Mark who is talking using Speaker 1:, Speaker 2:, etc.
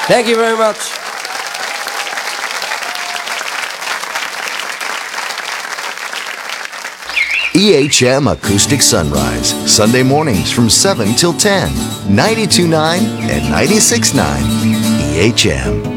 Speaker 1: Thank you very much.
Speaker 2: EHM Acoustic Sunrise, Sunday mornings from 7 till 10, 92.9 and 96.9 EHM.